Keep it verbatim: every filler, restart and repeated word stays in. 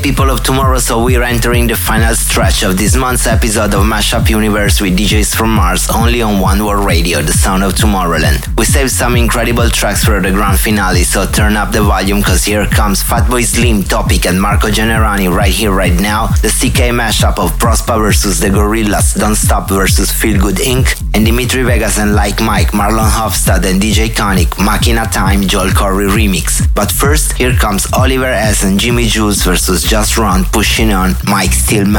People of tomorrow, so we're entering the final stretch of this month's episode of Mashup Universe with D Js from Mars, only on One World Radio, the sound of Tomorrowland. We saved some incredible tracks for the grand finale, so turn up the volume, cause here comes Fatboy Slim, Topic and Marco Generani right here, right now. The C K mashup of Prospa versus the Gorillaz, Don't Stop versus Feel Good Incorporated, and Dimitri Vegas and Like Mike, Marlon Hofstad and D J Koenig, Machina Time, Joel Corey remix. But first, here comes Oliver S and Jimmy Jules versus Just Run, Pushing On, Mike Stillman.